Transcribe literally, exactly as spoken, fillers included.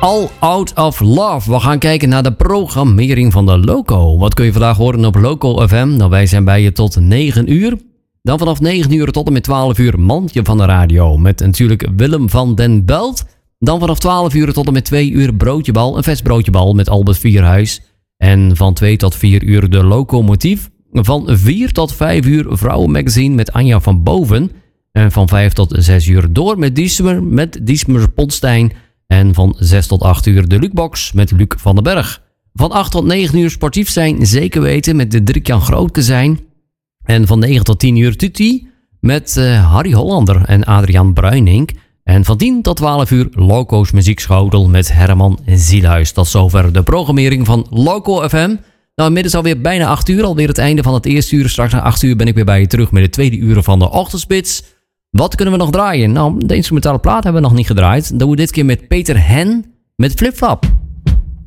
All Out of Love. We gaan kijken naar de programmering van de Loco. Wat kun je vandaag horen op Loco F M? Nou, wij zijn bij je tot negen uur. Dan vanaf negen uur tot en met twaalf uur Mandje van de Radio. Met natuurlijk Willem van den Belt. Dan vanaf twaalf uur tot en met twee uur Broodjebal. Een vers broodjebal met Albert Vierhuis. En van twee tot vier uur de Locomotief. Van vier tot vijf uur Vrouwenmagazine met Anja van Boven. En van vijf tot zes uur door met Diesmer, met Diesmer Potstein. En van zes tot acht uur de Lukebox met Luc van den Berg. Van acht tot negen uur sportief zijn, zeker weten, met de Dirk-Jan Grootke zijn. En van negen tot tien uur Tutti met uh, Harry Hollander en Adriaan Bruinink. En van tien tot twaalf uur Loco's Muziekschotel met Herman Zielhuis. Tot zover de programmering van Loco F M. Nou, inmiddels alweer bijna acht uur, alweer het einde van het eerste uur. Straks na acht uur ben ik weer bij je terug met de tweede uren van de Ochtendspits. Wat kunnen we nog draaien? Nou, de instrumentale plaat hebben we nog niet gedraaid. Dan doen we dit keer met Peter Hen met Flip Flap.